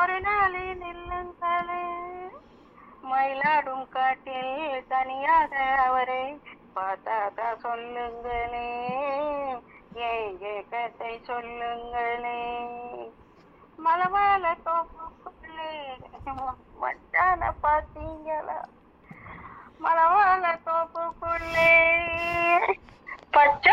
ஒரு நாளில் நில்லுங்களே. மயிலாடும் காட்டில் தனியாக அவரை பார்த்தாக்கா சொல்லுங்களே. ஏங்கே கதை சொல்லுங்களே. மலவாழ தோப்புக்குள்ளே வட்டார